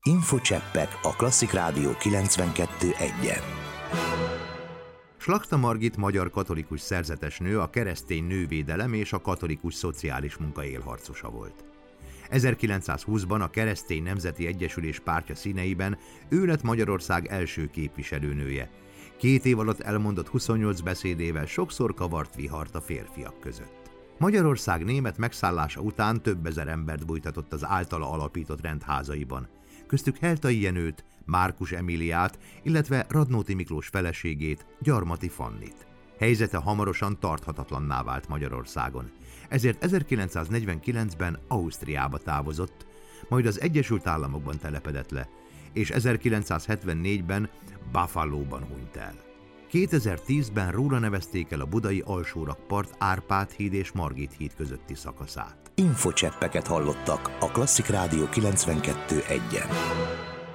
Infocseppek a Klasszik Rádió 92.1-en. Slachta Margit magyar katolikus szerzetes nő, a keresztény nővédelem és a katolikus szociális munka élharcosa volt. 1920-ban a Keresztény Nemzeti Egyesülés pártja színeiben ő lett Magyarország első képviselőnője. 2 év alatt elmondott 28 beszédével sokszor kavart vihart a férfiak között. Magyarország német megszállása után több ezer embert bújtatott az általa alapított rendházaiban, köztük Heltai Jenőt, Márkus Emíliát, illetve Radnóti Miklós feleségét, Gyarmati Fannit. Helyzete hamarosan tarthatatlanná vált Magyarországon, ezért 1949-ben Ausztriába távozott, majd az Egyesült Államokban telepedett le, és 1974-ben Buffalóban hunyt el. 2010-ben róla nevezték el a budai Alsórakpart Árpád híd és Margit híd közötti szakaszát. Infocseppeket hallottak a Klasszik Rádió 92.1-en.